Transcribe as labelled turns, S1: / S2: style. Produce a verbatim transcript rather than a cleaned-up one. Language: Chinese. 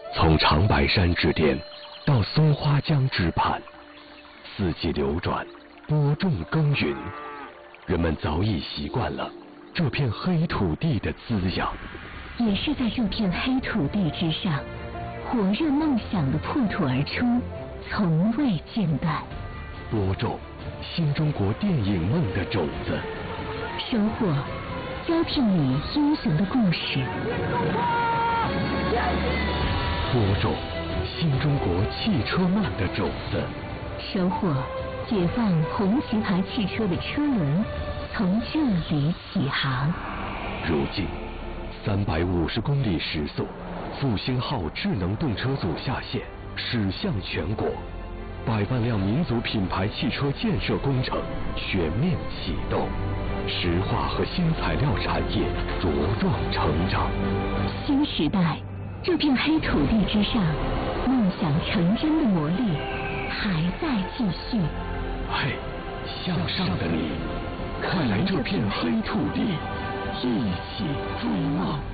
S1: 从长白山之巅到松花江之畔，四季流转，播种耕耘，人们早已习惯了这片黑土地的滋养。
S2: 也是在这片黑土地之上，火热梦想的破土而出，从未间断。
S1: 播种新中国电影梦的种子，
S2: 收获交替你英雄的故事。
S1: 播种新中国汽车梦的种子，
S2: 收获解放红旗牌汽车的车轮从这里起航。
S1: 如今三百五十公里时速，复兴号智能动车组下线，驶向全国，百万辆民族品牌汽车建设工程全面启动，石化和新材料产业茁壮成长。
S2: 新时代，这片黑土地之上，梦想成真的魔力还在继续。
S1: 嘿，向上的你，快来这片黑土地，一起追梦。